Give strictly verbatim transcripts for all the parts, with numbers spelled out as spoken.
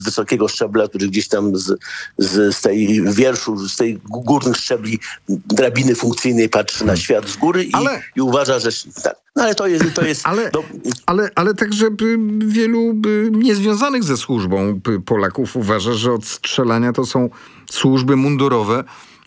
wysokiego szczebla, który gdzieś tam z, z, z tej wierszu, z tej górnych szczebli drabiny funkcyjnej patrzy na świat z góry i, ale... i uważa, że tak. No ale to jest... To jest ale, no... ale, ale także wielu niezwiązanych ze służbą Polaków uważa, że od strzelania to są służby mundurowe,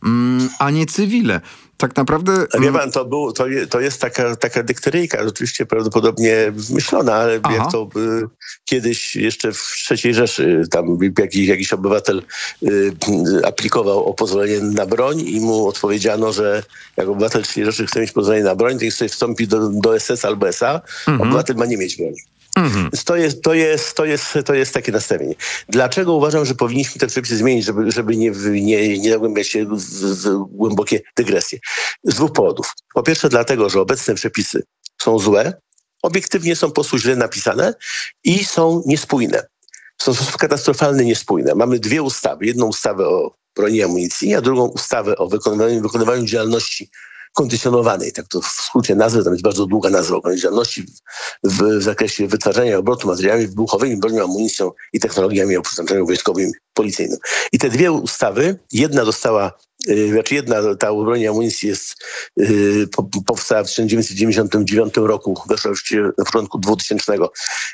a nie cywile. Tak naprawdę... Wie pan, to, był, to, je, to jest taka, taka dykteryjka, oczywiście prawdopodobnie wymyślona, ale Aha. jak to y, kiedyś jeszcze w trzeciej Rzeszy tam jakiś, jakiś obywatel y, aplikował o pozwolenie na broń i mu odpowiedziano, że jak obywatel trzeciej Rzeszy chce mieć pozwolenie na broń, to niech sobie wstąpi do, do S S albo S A, mhm. obywatel ma nie mieć broni. Mhm. Więc to jest, to, jest, to, jest, to jest takie nastawienie. Dlaczego uważam, że powinniśmy te przepisy zmienić, żeby, żeby nie, nie, nie zagłębiać się w, w głębokie dygresje? Z dwóch powodów. Po pierwsze dlatego, że obecne przepisy są złe, obiektywnie są po prostu źle napisane i są niespójne. Są w sposób katastrofalny niespójne. Mamy dwie ustawy. Jedną ustawę o broni i amunicji, a drugą ustawę o wykonywaniu, wykonywaniu działalności kondycjonowanej, tak to w skrócie nazwę, tam jest bardzo długa nazwa o działalności w, w zakresie wytwarzania i obrotu materiałami wybuchowymi, bronią, amunicją i technologiami o przeznaczeniu wojskowym, policyjnym. I te dwie ustawy, jedna została, yy, znaczy jedna, ta o broni i amunicji jest, yy, po, powstała w tysiąc dziewięćset dziewięćdziesiątym dziewiątym roku, weszła na początku dwutysięcznego.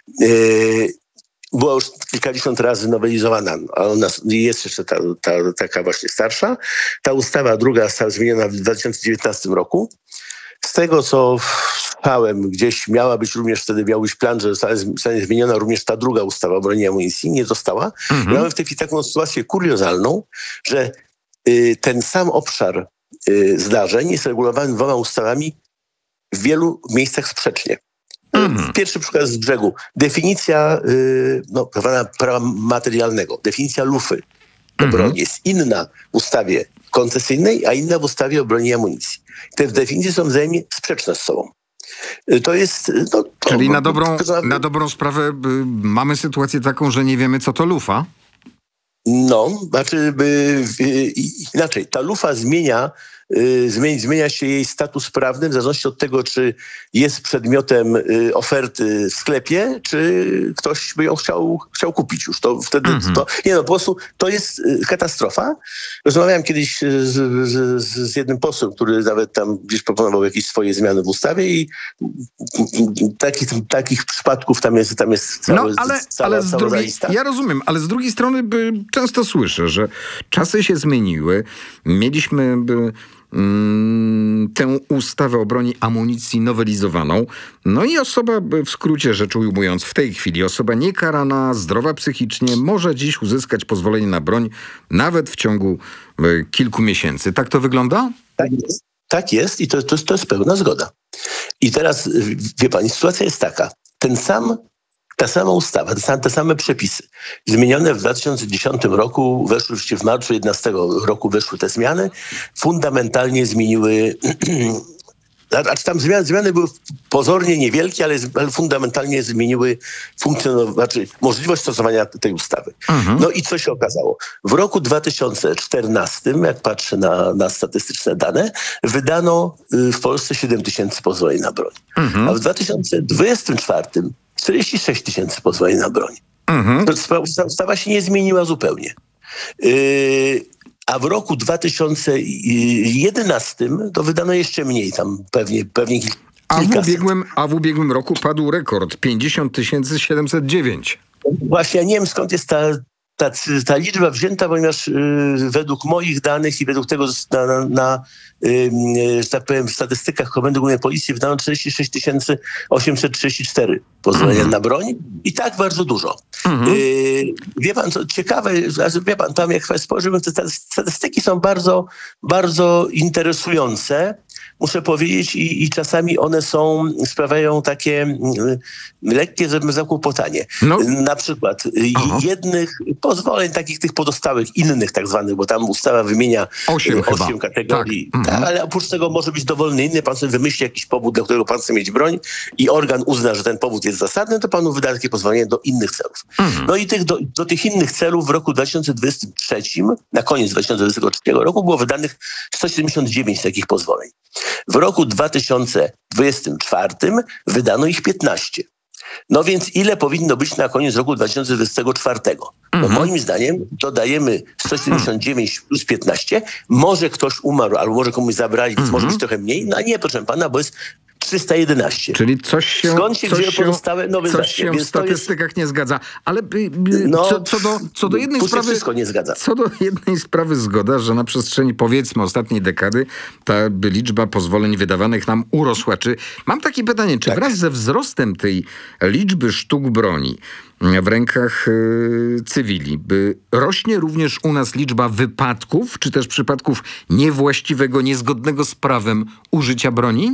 Yy, Była już kilkadziesiąt razy nowelizowana, a ona jest jeszcze ta, ta, taka właśnie starsza. Ta ustawa druga została zmieniona w dwa tysiące dziewiętnastym roku. Z tego, co czytałem, gdzieś miała być również wtedy, miał być plan, że zostanie zmieniona również ta druga ustawa o broni i amunicji. Nie została. Mhm. Mamy w tej chwili taką sytuację kuriozalną, że y, ten sam obszar y, zdarzeń jest regulowany dwoma ustawami w wielu miejscach sprzecznie. Mhm. Pierwszy przykład z brzegu. Definicja yy, no, prawa, prawa materialnego. Definicja lufy do mhm. broni jest inna w ustawie koncesyjnej, a inna w ustawie o broni i amunicji. Te definicje są wzajemnie sprzeczne z sobą. Yy, to jest... No, to, Czyli na dobrą, to, na dobrą sprawę y, mamy sytuację taką, że nie wiemy, co to lufa? No, znaczy y, y, inaczej. Ta lufa zmienia Zmienia się jej status prawny w zależności od tego, czy jest przedmiotem oferty w sklepie, czy ktoś by ją chciał, chciał kupić już. To wtedy mm-hmm. to, nie no, po prostu to jest katastrofa. Rozmawiałem kiedyś z, z, z jednym posłem, który nawet tam gdzieś proponował jakieś swoje zmiany w ustawie i takich, takich przypadków tam jest, tam jest cała, no, ale, cała, ale z cała drugiej, lista. Ja rozumiem, ale z drugiej strony by, często słyszę, że czasy się zmieniły. Mieliśmy by, tę ustawę o broni amunicji nowelizowaną. No i osoba, w skrócie rzecz ujmując, w tej chwili osoba niekarana, zdrowa psychicznie może dziś uzyskać pozwolenie na broń nawet w ciągu kilku miesięcy. Tak to wygląda? Tak jest, tak jest i to, to, to jest pełna zgoda. I teraz, wie pani, sytuacja jest taka. Ten sam Ta sama ustawa, te same, te same przepisy, zmienione w dwa tysiące dziesiątym roku, weszły już w marcu jedenastego roku weszły te zmiany, fundamentalnie zmieniły, znaczy tam zmiany, zmiany były pozornie niewielkie, ale, ale fundamentalnie zmieniły funkcjonowanie, znaczy możliwość stosowania tej ustawy. Mhm. No i co się okazało? W roku dwa tysiące czternastym, jak patrzę na, na statystyczne dane, wydano w Polsce siedem tysięcy pozwoleń na broń. Mhm. A w dwa tysiące dwudziestym czwartym czterdzieści sześć tysięcy pozwoleń na broń. Mhm. To ustawa się nie zmieniła zupełnie. Yy, a w roku dwa tysiące jedenastym to wydano jeszcze mniej, tam pewnie, pewnie kilka. A w, ubiegłym, a w ubiegłym roku padł rekord pięćdziesiąt tysięcy siedemset dziewięć. Właśnie ja nie wiem, skąd jest ta, ta, ta liczba wzięta, ponieważ yy, według moich danych i według tego na, na, na yy, że tak powiem, w statystykach Komendy Głównej Policji wydano czterdzieści sześć tysięcy osiemset trzydzieści cztery pozwolenia mm. na broń i tak bardzo dużo. Mm. Yy, wie pan, co ciekawe, wie pan, tam jak spojrzymy, te statystyki są bardzo, bardzo interesujące. Muszę powiedzieć, i, i czasami one są, sprawiają takie y, lekkie zakłopotanie. No. Na przykład y, jednych pozwoleń, takich tych pozostałych, innych tak zwanych, bo tam ustawa wymienia osiem, osiem kategorii, tak. Tak, ale oprócz tego może być dowolny inny, pan sobie wymyśli jakiś powód, dla którego pan chce mieć broń i organ uzna, że ten powód jest zasadny, to panu wyda takie pozwolenie do innych celów. Mhm. No i tych, do, do tych innych celów w roku dwa tysiące dwudziestym trzecim, na koniec dwa tysiące dwudziestego trzeciego roku było wydanych sto siedemdziesiąt dziewięć takich pozwoleń. W roku dwa tysiące dwudziestym czwartym wydano ich piętnaście. No więc ile powinno być na koniec roku dwa tysiące dwudziestego czwartego? No Mhm. moim zdaniem dodajemy sto siedemdziesiąt dziewięć plus piętnaście. Może ktoś umarł, albo może komuś zabrali, więc może być trochę mniej. No a nie, proszę pana, bo jest trzysta jedenaście. Czyli coś się, Skąd się coś wzięły się, pozostałe nowe coś zdania? się w Więc to jest- statystykach nie zgadza. Ale by, by, No, co, co, do, co do jednej tu się sprawy... wszystko nie zgadza. Co do jednej sprawy zgoda, że na przestrzeni powiedzmy ostatniej dekady ta by liczba pozwoleń wydawanych nam urosła. Czy mam takie pytanie, czy Tak. wraz ze wzrostem tej liczby sztuk broni w rękach y, cywili, by rośnie również u nas liczba wypadków, czy też przypadków niewłaściwego, niezgodnego z prawem użycia broni?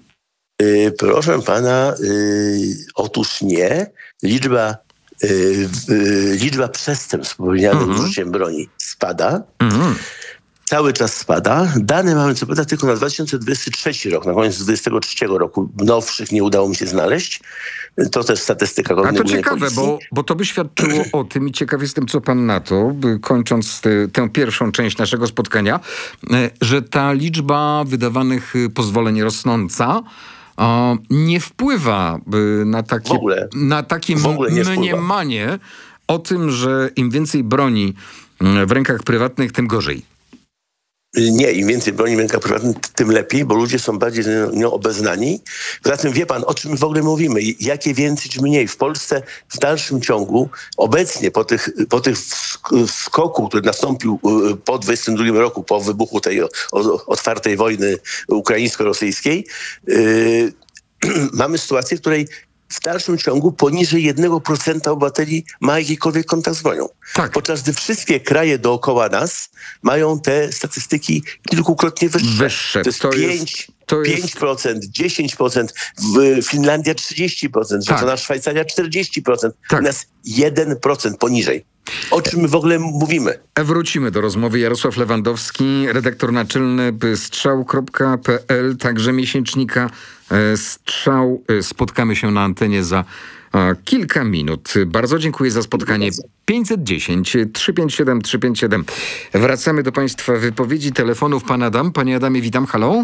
Yy, proszę pana, yy, otóż nie. Liczba, yy, yy, liczba przestępstw popełnianych Mhm. użyciem broni spada. Mhm. Cały czas spada. Dane mamy co prawda tylko na dwa tysiące dwudziesty trzeci rok. Na koniec dwudziestego trzeciego roku nowszych nie udało mi się znaleźć. To też statystyka A to Głównej ciekawe, Policji. bo, bo to by świadczyło o tym i ciekaw jestem, co pan na to, by kończąc te, tę pierwszą część naszego spotkania, e, że ta liczba wydawanych e, pozwoleń rosnąca e, nie wpływa e, na takie, W ogóle. na takie W ogóle nie wpływa. mniemanie o tym, że im więcej broni e, w rękach prywatnych, tym gorzej. Nie, im więcej broni w rękach prywatnych, tym lepiej, bo ludzie są bardziej z nią obeznani. Poza tym wie pan, o czym w ogóle mówimy? Jakie więcej czy mniej? W Polsce w dalszym ciągu, obecnie po tych, po tych sk- skoku, który nastąpił y, po dwudziestym drugim roku, po wybuchu tej o, o, otwartej wojny ukraińsko-rosyjskiej, y, mamy sytuację, w której w dalszym ciągu poniżej jednego procenta obywateli ma jakikolwiek kontakt z bronią. Tak. Podczas gdy wszystkie kraje dookoła nas mają te statystyki kilkukrotnie wyższe. Wyższe. To jest To jest- pięć, to jest- pięć procent, dziesięć procent, w Finlandia trzydzieści procent, Tak. tak. Szwajcaria czterdzieści procent, Tak. u nas jeden procent poniżej. O czym my w ogóle mówimy? Wrócimy do rozmowy. Jarosław Lewandowski, redaktor naczelny strzał kropka p l, także miesięcznika e, Strzał. E, Spotkamy się na antenie za e, kilka minut. Bardzo dziękuję za spotkanie. pięćset dziesięć, trzysta pięćdziesiąt siedem, trzysta pięćdziesiąt siedem. Wracamy do państwa wypowiedzi, telefonów. Pan Adam. Panie Adamie, witam. Halo?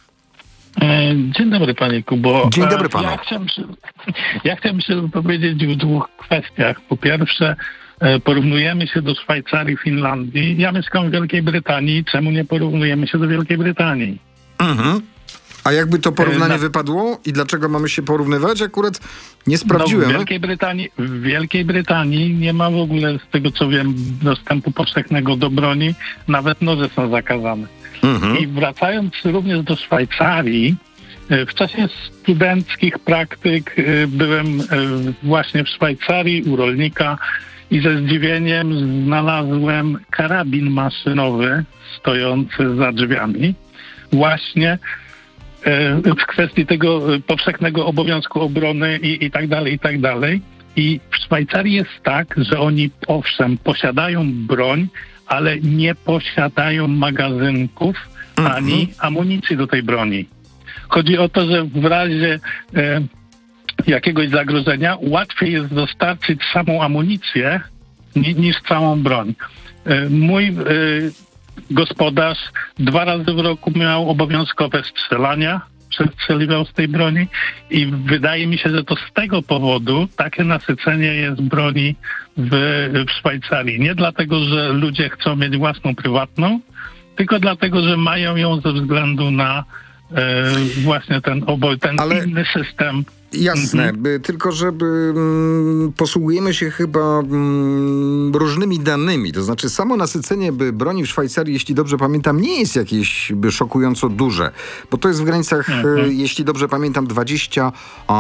E, Dzień dobry, panie Kubo. Dzień dobry E, panu. Ja chciałem się, ja chciałem się wypowiedzieć w dwóch kwestiach. Po pierwsze, e, porównujemy się do Szwajcarii, Finlandii. Ja mieszkam w Wielkiej Brytanii. Czemu nie porównujemy się do Wielkiej Brytanii? Mhm. A jakby to porównanie E, na- wypadło i dlaczego mamy się porównywać? Akurat nie No, sprawdziłem. w, Wielkiej Brytanii, w Wielkiej Brytanii nie ma w ogóle, z tego co wiem, dostępu powszechnego do broni. Nawet noże są zakazane. Mhm. I wracając również do Szwajcarii, e, w czasie studenckich praktyk e, byłem e, właśnie w Szwajcarii u rolnika i ze zdziwieniem znalazłem karabin maszynowy stojący za drzwiami. Właśnie e, w kwestii tego e, powszechnego obowiązku obrony i, i tak dalej, i tak dalej. I w Szwajcarii jest tak, że oni owszem posiadają broń, ale nie posiadają magazynków ani amunicji do tej broni. Chodzi o to, że w razie e, jakiegoś zagrożenia łatwiej jest dostarczyć samą amunicję ni, niż całą broń. E, mój e, gospodarz dwa razy w roku miał obowiązkowe strzelania, przestrzeliwał z tej broni i wydaje mi się, że to z tego powodu takie nasycenie jest broni w, w Szwajcarii. Nie dlatego, że ludzie chcą mieć własną prywatną, tylko dlatego, że mają ją ze względu na e, właśnie ten, obo, ten Ale- inny system. Jasne, by, tylko że by, mm, posługujemy się chyba mm, różnymi danymi. To znaczy samo nasycenie by broni w Szwajcarii, jeśli dobrze pamiętam, nie jest jakieś by szokująco duże. Bo to jest w granicach, Mhm. e, jeśli dobrze pamiętam, dwadzieścia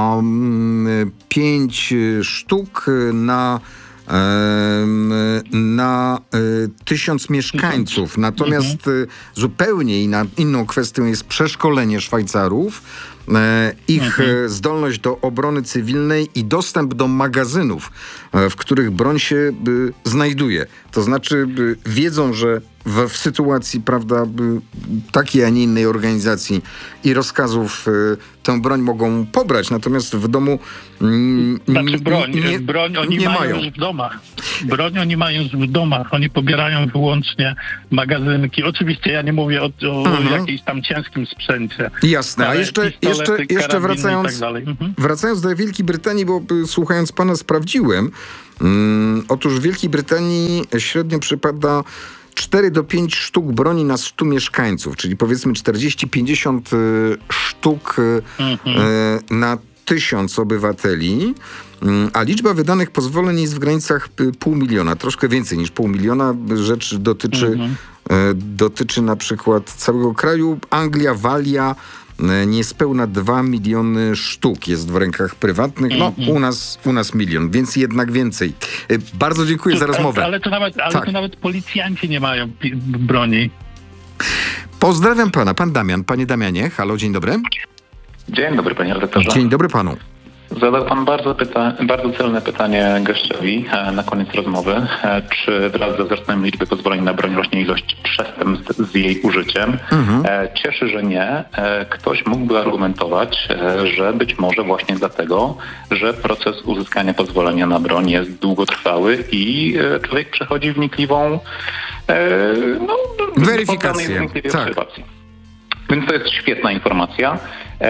pięć sztuk na em, na e, tysiąc mieszkańców. Natomiast e, zupełnie inna, inną kwestią jest przeszkolenie Szwajcarów, e, ich e, zdolność do obrony cywilnej i dostęp do magazynów, e, w których broń się e, znajduje. To znaczy e, wiedzą, że w, w sytuacji, prawda, e, takiej, a nie innej organizacji i rozkazów e, tę broń mogą pobrać, natomiast w domu mm, Znaczy broń, nie, broń oni nie mają, mają. już w domach. Broń oni mają już w domach. Oni pobierają wyłącznie magazynki. Oczywiście ja nie mówię o, o Mhm. jakimś tam ciężkim sprzęcie. Jasne, a Ale jeszcze, pistolet jeszcze, jeszcze wracając, i tak dalej. Mhm. wracając do Wielkiej Brytanii, bo y, słuchając pana sprawdziłem, mm, otóż w Wielkiej Brytanii średnio przypada cztery do pięciu sztuk broni na stu mieszkańców, czyli powiedzmy czterdzieści do pięćdziesięciu sztuk mhm. y, na tysiąc obywateli, a liczba wydanych pozwoleń jest w granicach pół miliona, troszkę więcej niż pół miliona. Rzecz dotyczy, mhm. dotyczy na przykład całego kraju. Anglia, Walia, niespełna dwa miliony sztuk jest w rękach prywatnych. No, mhm. u nas, u nas milion, więc jednak więcej. Bardzo dziękuję za rozmowę. Ale to nawet, ale tak. to nawet policjanci nie mają broni. Pozdrawiam pana. Pan Damian. Panie Damianie, halo, dzień dobry. Dzień dobry, panie redaktorze. Dzień dobry panu. Zadał pan bardzo, pyta- bardzo celne pytanie gościowi e, na koniec rozmowy. E, czy wraz ze wzrostem liczby pozwoleń na broń rośnie ilość przestępstw z jej użyciem? Mhm. E, cieszy, że nie. E, ktoś mógłby argumentować, e, że być może właśnie dlatego, że proces uzyskania pozwolenia na broń jest długotrwały i e, człowiek przechodzi wnikliwą e, no, weryfikację. Tak. Więc to jest świetna informacja.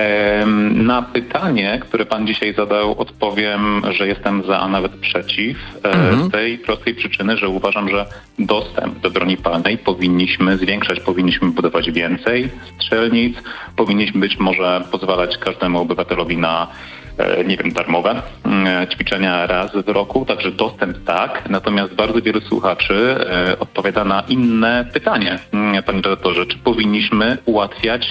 Na pytanie, które pan dzisiaj zadał, odpowiem, że jestem za, a nawet przeciw. Mhm. Z tej prostej przyczyny, że uważam, że dostęp do broni palnej powinniśmy zwiększać, powinniśmy budować więcej strzelnic, powinniśmy być może pozwalać każdemu obywatelowi na nie wiem, darmowe ćwiczenia raz w roku, także dostęp tak, natomiast bardzo wielu słuchaczy odpowiada na inne pytanie, panie redaktorze, czy powinniśmy ułatwiać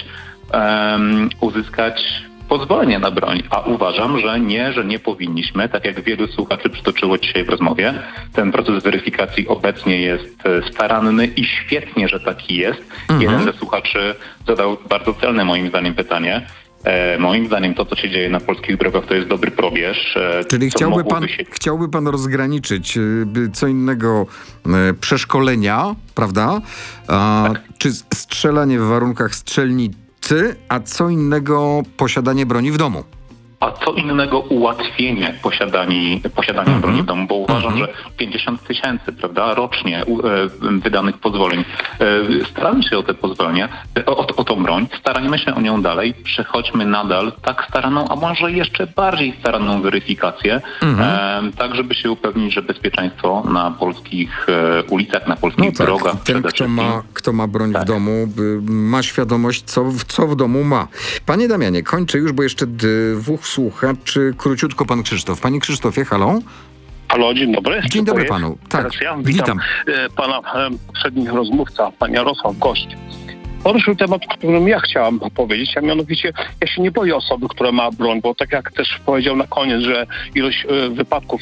um, uzyskać pozwolenie na broń, a uważam, że nie, że nie powinniśmy, tak jak wielu słuchaczy przytoczyło dzisiaj w rozmowie. Ten proces weryfikacji obecnie jest staranny i świetnie, że taki jest. Mhm. Jeden ze słuchaczy zadał bardzo celne moim zdaniem pytanie. E, moim zdaniem to, co się dzieje na polskich drogach, to jest dobry probierz. E, Czyli chciałby pan, się... chciałby pan rozgraniczyć y, co innego y, przeszkolenia, prawda? A, tak. Czy strzelanie w warunkach strzelnicy, a co innego posiadanie broni w domu? A co innego ułatwienie posiadani, posiadania mm-hmm. broni w domu, bo uważam, mm-hmm. że pięćdziesiąt tysięcy, prawda, rocznie e, wydanych pozwoleń. E, staramy się o te pozwolenia, o, o tą broń, starajmy się o nią dalej, przechodźmy nadal tak staraną, a może jeszcze bardziej staranną weryfikację, mm-hmm. e, tak żeby się upewnić, że bezpieczeństwo na polskich e, ulicach, na polskich no tak. drogach Ten, przede kto wszystkim. ma, kto ma broń tak. w domu, ma świadomość, co, co w domu ma. Panie Damianie, kończę już, bo jeszcze dwóch słuchaczy. Króciutko pan Krzysztof. Panie Krzysztofie, halo? Halo, dzień dobry. Dzień dobry panu. Tak, ja witam, witam. Pana poprzednich rozmówca, pan Jarosław Gość. Poruszył temat, o którym ja chciałam powiedzieć, a mianowicie ja się nie boję osoby, która ma broń, bo tak jak też powiedział na koniec, że ilość y, wypadków,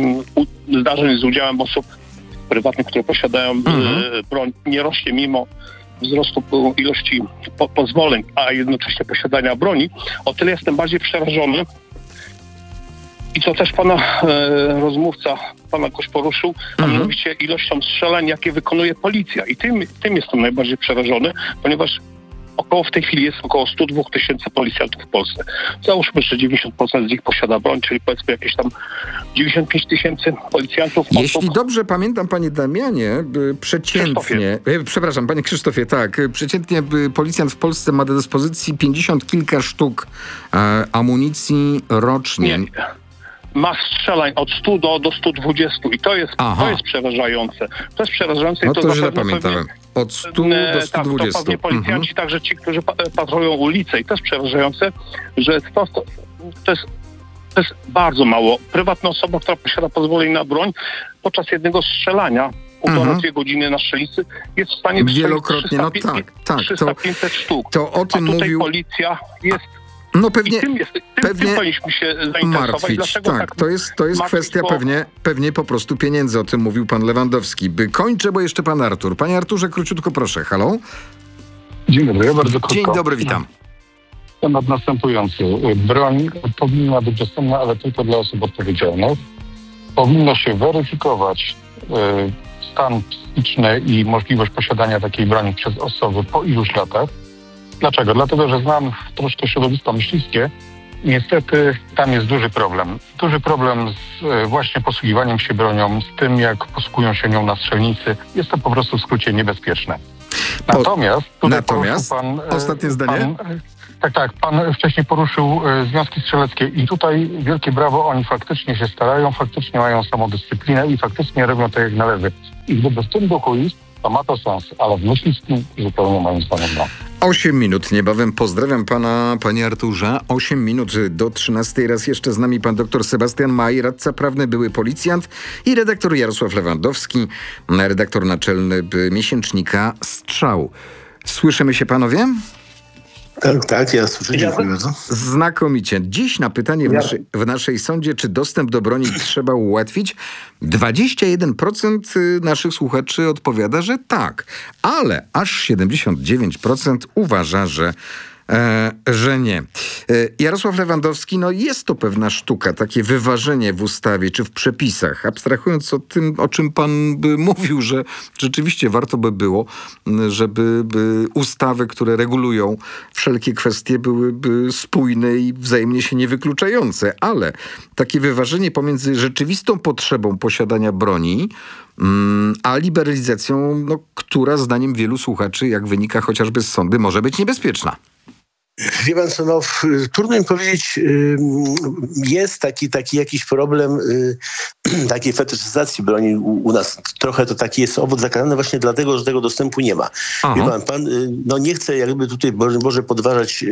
y, zdarzeń z udziałem osób prywatnych, które posiadają mhm. y, broń, nie rośnie mimo wzrostu ilości po- pozwoleń, a jednocześnie posiadania broni. O tyle jestem bardziej przerażony i co też pana e, rozmówca, pana Koś poruszył, a mhm. mianowicie ilością strzelań, jakie wykonuje policja. I tym, tym jestem najbardziej przerażony, ponieważ około w tej chwili jest około sto dwa tysiące policjantów w Polsce. Załóżmy, że dziewięćdziesiąt procent z nich posiada broń, czyli powiedzmy jakieś tam dziewięćdziesiąt pięć tysięcy policjantów. Jeśli osób. dobrze pamiętam, panie Damianie, przeciętnie, e, przepraszam, panie Krzysztofie, tak, przeciętnie policjant w Polsce ma do dyspozycji pięćdziesiąt kilka sztuk e, amunicji rocznie. Nie. Ma strzelań od stu do, do stu dwudziestu i to jest, to jest przerażające. To jest przerażające. No i to, to źle pamiętałem. Od stu do stu dwudziestu. Tak, to pewnie policjanci, mhm. także ci, którzy patrolują ulice i to jest przerażające, że to, to, to, jest, to jest bardzo mało. Prywatna osoba, która posiada pozwolenie na broń, podczas jednego strzelania półtora, mhm. dwie godziny na strzelnicy jest w stanie wielokrotnie, no tak, tak. trzysta pięćset sztuk. To o tym A tutaj mówił... policja jest... No pewnie, I tym, jest, tym, pewnie tym powinniśmy się zainteresować. martwić. Dlaczego tak, tak to jest, to jest martwić, kwestia bo... pewnie, pewnie po prostu pieniędzy. O tym mówił pan Lewandowski. By kończę, bo jeszcze pan Artur. Panie Arturze, króciutko proszę. Halo? Dzień dobry, ja bardzo krótko. Dzień dobry, witam. Temat następujący. Broń powinna być dostępna, ale tylko dla osób odpowiedzialnych. Powinno się weryfikować y, stan psychiczny i możliwość posiadania takiej broni przez osoby po iluś latach. Dlaczego? Dlatego, że znam troszkę środowisko myśliwskie. Niestety tam jest duży problem. Duży problem z e, właśnie posługiwaniem się bronią, z tym jak posługują się nią na strzelnicy. Jest to po prostu w skrócie niebezpieczne. Natomiast... tutaj Natomiast, pan, ostatnie zdanie. Pan, tak, tak, pan wcześniej poruszył e, związki strzeleckie i tutaj wielkie brawo, oni faktycznie się starają, faktycznie mają samodyscyplinę i faktycznie robią tak jak należy. I gdyby w tym duchu iść, to ma to sens, ale w myśliwskim zupełnie moim zdaniem no. Osiem minut niebawem. Pozdrawiam pana, panie Arturze. Osiem minut do trzynastej. Raz jeszcze z nami pan doktor Sebastian Maj, radca prawny, były policjant, i redaktor Jarosław Lewandowski, redaktor naczelny miesięcznika Strzał. Słyszymy się, panowie? Tak, tak, ja słyszę. Dziękuję bardzo. Znakomicie. Dziś na pytanie w, naszej, w naszej sądzie, czy dostęp do broni trzeba ułatwić, dwadzieścia jeden procent naszych słuchaczy odpowiada, że tak, ale aż siedemdziesiąt dziewięć procent uważa, że E, że nie. E, Jarosław Lewandowski, no jest to pewna sztuka, takie wyważenie w ustawie czy w przepisach, abstrahując od tym, o czym pan by mówił, że rzeczywiście warto by było, żeby by ustawy, które regulują wszelkie kwestie, byłyby spójne i wzajemnie się niewykluczające, ale takie wyważenie pomiędzy rzeczywistą potrzebą posiadania broni mm, a liberalizacją, no, która zdaniem wielu słuchaczy, jak wynika chociażby z sądy, może być niebezpieczna. Wie pan co, no, trudno mi powiedzieć, jest taki, taki jakiś problem takiej fetyszyzacji broni u, u nas. Trochę to taki jest owoc zakazany właśnie dlatego, że tego dostępu nie ma. Aha. Wie pan, pan, no nie chcę jakby tutaj może podważać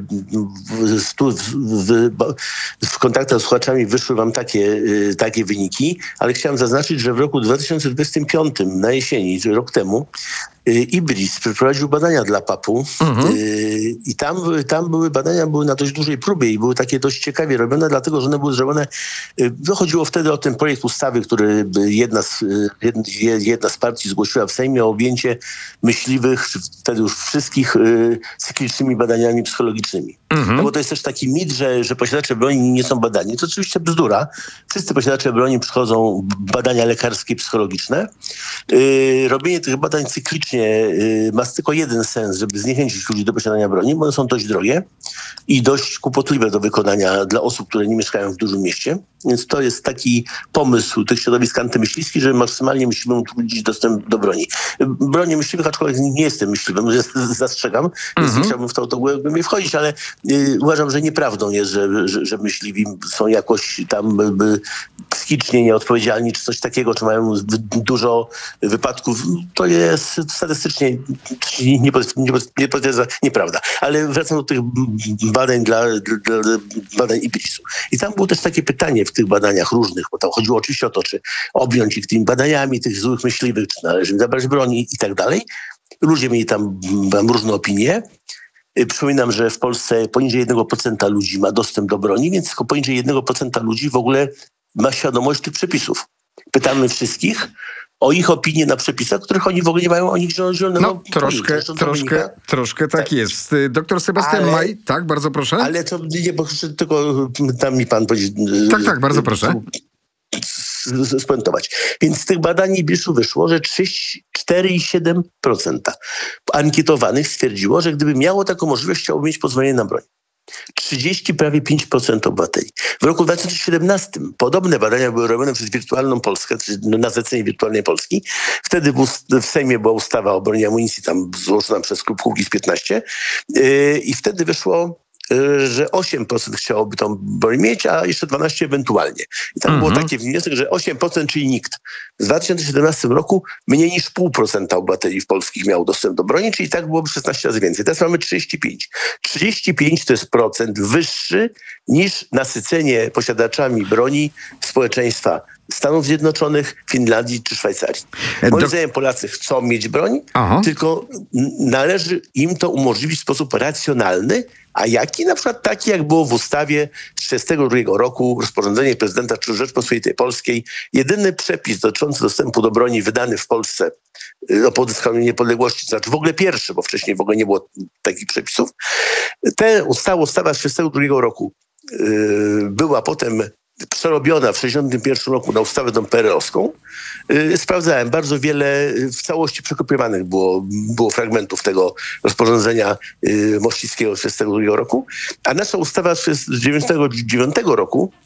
w, tu, w, w, w kontaktach z słuchaczami wyszły wam takie, takie wyniki, ale chciałem zaznaczyć, że w roku dwa tysiące dwudziestym piątym na jesieni, rok temu, I B R I S przeprowadził badania dla P A P-u mhm. i tam, tam były badania były na dość dużej próbie i były takie dość ciekawie robione, dlatego że one były zrobione, no chodziło wtedy o ten projekt ustawy, który jedna z, jedna z partii zgłosiła w Sejmie o objęcie myśliwych, wtedy już wszystkich cyklicznymi badaniami psychologicznymi. Mhm. No bo to jest też taki mit, że, że posiadacze broni nie są badani. To oczywiście bzdura. Wszyscy posiadacze broni przychodzą badania lekarskie, psychologiczne. Yy, robienie tych badań cyklicznie yy, ma tylko jeden sens, żeby zniechęcić ludzi do posiadania broni, bo one są dość drogie i dość kłopotliwe do wykonania dla osób, które nie mieszkają w dużym mieście. Więc to jest taki pomysł tych środowisk antymyśliwskich, żeby maksymalnie myśliwym utrudnić dostęp do broni. Broni myśliwych, aczkolwiek nie jestem myśliwym, zastrzegam, więc mhm. nie chciałbym w to, to głębiej wchodzić, ale yy, uważam, że nieprawdą jest, że, że, że myśliwi są jakoś tam by, by psychicznie nieodpowiedzialni, czy coś takiego, czy mają dużo wypadków. To jest statystycznie nie, nie, nie, nieprawda. Ale wracam do tych badań dla, dla badań I B R I S-u. I tam było też takie pytanie w tych badaniach różnych, bo tam chodziło oczywiście o to, czy objąć ich tymi badaniami tych złych myśliwych, czy należy im zabrać broni i tak dalej. Ludzie mieli tam, tam różne opinie. Przypominam, że w Polsce poniżej jednego procenta ludzi ma dostęp do broni, więc tylko poniżej jednego procenta ludzi w ogóle ma świadomość tych przepisów. Pytamy wszystkich o ich opinię na przepisach, których oni w ogóle nie mają o nich zielonego. No troszkę, troszkę, troszkę tak, tak jest. Doktor Sebastian ale, Maj, tak, bardzo proszę. Ale to nie, bo tylko tam mi pan powiedzieć. Tak, tak, bardzo proszę. Spuentować. Więc z tych badań I B R I S-u wyszło, że cztery i siedem procent ankietowanych stwierdziło, że gdyby miało taką możliwość, chciałoby mieć pozwolenie na broń. trzydzieści, prawie pięć procent obywateli. W roku dwa tysiące siedemnastym podobne badania były robione przez Wirtualną Polskę, czyli na zlecenie Wirtualnej Polski. Wtedy w Sejmie była ustawa o broni i amunicji, tam złożona przez klub Kukiz piętnaście yy, i wtedy wyszło, że osiem procent chciałoby tą broń mieć, a jeszcze dwanaście procent ewentualnie. I tam mhm. było takie wniosek, że osiem procent, czyli nikt. W dwa tysiące siedemnastym roku mniej niż pół procenta obywateli polskich miał dostęp do broni, czyli tak byłoby szesnaście razy więcej. Teraz mamy trzydzieści pięć. trzydzieści pięć to jest procent wyższy niż nasycenie posiadaczami broni społeczeństwa Stanów Zjednoczonych, Finlandii czy Szwajcarii. Moim zdaniem Polacy chcą mieć broń, Aha. tylko należy im to umożliwić w sposób racjonalny, a jaki? Na przykład taki, jak było w ustawie z trzydziestego drugiego roku, rozporządzenie prezydenta Rzeczypospolitej Polskiej. Jedyny przepis dotyczący dostępu do broni wydany w Polsce po odzyskaniu niepodległości, to znaczy w ogóle pierwszy, bo wcześniej w ogóle nie było takich przepisów. Te ustawa, ustawa z trzydziestego drugiego roku yy, była potem przerobiona w sześćdziesiątym pierwszym roku na ustawę tą P R L-owską. Yy, sprawdzałem, bardzo wiele w całości przekopiowanych było, było fragmentów tego rozporządzenia yy, Mościckiego z trzydziestego drugiego roku, a nasza ustawa z dziewięćdziesiątego dziewiątego roku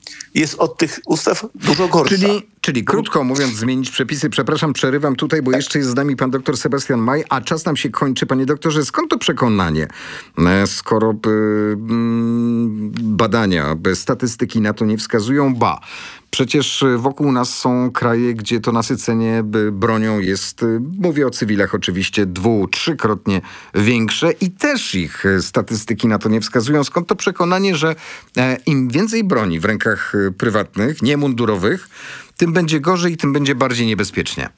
jest od tych ustaw dużo gorsza. Czyli, czyli krótko mówiąc, zmienić przepisy. Przepraszam, przerywam tutaj, bo jeszcze jest z nami pan doktor Sebastian Maj, a czas nam się kończy. Panie doktorze, skąd to przekonanie? Skoro by, mm, badania, by statystyki na to nie wskazują, ba. Przecież wokół nas są kraje, gdzie to nasycenie bronią jest, mówię o cywilach oczywiście, dwu, trzykrotnie większe i też ich statystyki na to nie wskazują. Skąd to przekonanie, że im więcej broni w rękach prywatnych, niemundurowych, tym będzie gorzej i tym będzie bardziej niebezpiecznie?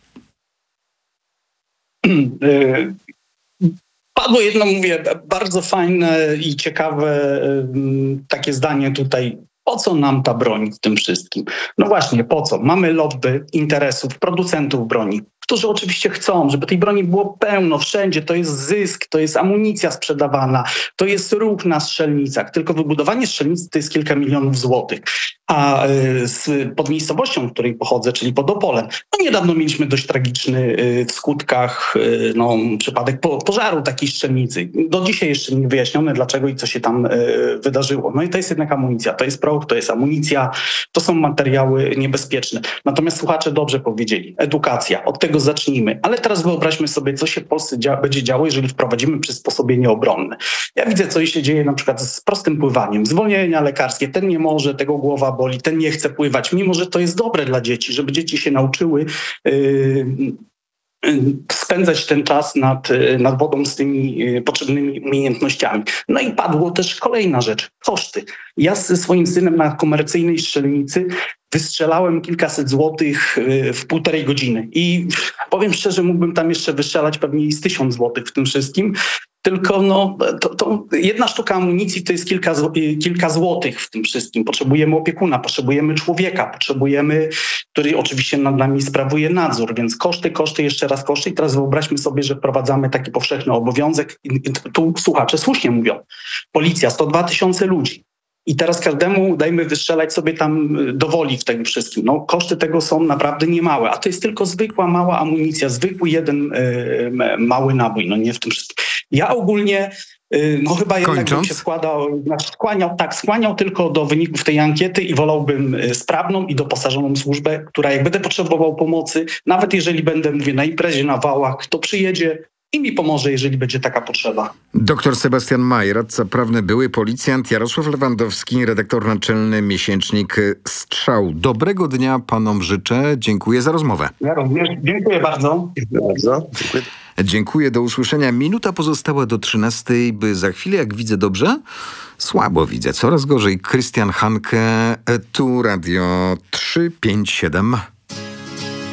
Padło jedno, mówię, bardzo fajne i ciekawe takie zdanie tutaj. Po co nam ta broń w tym wszystkim? No właśnie, po co? Mamy lobby interesów producentów broni, którzy oczywiście chcą, żeby tej broni było pełno wszędzie. To jest zysk, to jest amunicja sprzedawana, to jest ruch na strzelnicach. Tylko wybudowanie strzelnicy to jest kilka milionów złotych. A z, pod miejscowością, w której pochodzę, czyli pod Opolem, no niedawno mieliśmy dość tragiczny w skutkach no, przypadek po, pożaru takiej strzelnicy. Do dzisiaj jeszcze nie wyjaśnione dlaczego i co się tam wydarzyło. No i to jest jednak amunicja, to jest proch, to jest amunicja, to są materiały niebezpieczne. Natomiast słuchacze dobrze powiedzieli, edukacja, od tego zacznijmy. Ale teraz wyobraźmy sobie, co się w Polsce dzia- będzie działo, jeżeli wprowadzimy przysposobienie obronne. Ja widzę, co się dzieje na przykład z prostym pływaniem, zwolnienia lekarskie, ten nie może, tego głowa boli, ten nie chce pływać, mimo że to jest dobre dla dzieci, żeby dzieci się nauczyły yy, spędzać ten czas nad, nad wodą z tymi potrzebnymi umiejętnościami. No i padło też kolejna rzecz, koszty. Ja ze swoim synem na komercyjnej strzelnicy wystrzelałem kilkaset złotych w półtorej godziny i powiem szczerze, mógłbym tam jeszcze wystrzelać pewnie z tysiąc złotych w tym wszystkim. Tylko no, to, to jedna sztuka amunicji to jest kilka, kilka złotych w tym wszystkim. Potrzebujemy opiekuna, potrzebujemy człowieka, potrzebujemy, który oczywiście nad nami sprawuje nadzór, więc koszty, koszty, jeszcze raz koszty. I teraz wyobraźmy sobie, że wprowadzamy taki powszechny obowiązek. I tu słuchacze słusznie mówią. Policja, sto dwa tysiące ludzi. I teraz każdemu dajmy wystrzelać sobie tam do woli w tym wszystkim. No, koszty tego są naprawdę niemałe, a to jest tylko zwykła, mała amunicja, zwykły jeden y, mały nabój, no nie w tym wszystkim. Ja ogólnie, y, no chyba jednak Kończąc? bym się składał, znaczy skłaniał, tak, skłaniał tylko do wyników tej ankiety i wolałbym sprawną i doposażoną służbę, która jak będę potrzebował pomocy, nawet jeżeli będę, mówię, na imprezie, na wałach, to przyjedzie i mi pomoże, jeżeli będzie taka potrzeba. Doktor Sebastian Maj, radca prawny, były policjant, Jarosław Lewandowski, redaktor naczelny miesięcznik Strzał. Dobrego dnia panom życzę. Dziękuję za rozmowę. Ja również dziękuję bardzo. Dziękuję bardzo. Dziękuję. Dziękuję, do usłyszenia. Minuta pozostała do trzynastej, by za chwilę, jak widzę dobrze, słabo widzę, coraz gorzej. Krystian Hanke, tu Radio trzysta pięćdziesiąt siedem.